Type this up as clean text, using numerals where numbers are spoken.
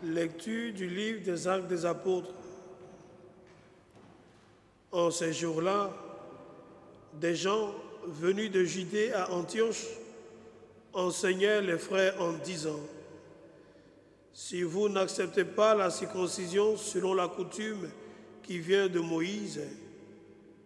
Lecture du livre des Actes des Apôtres. En ces jours-là, des gens venus de Judée à Antioche enseignaient les frères en disant: si vous n'acceptez pas la circoncision selon la coutume qui vient de Moïse,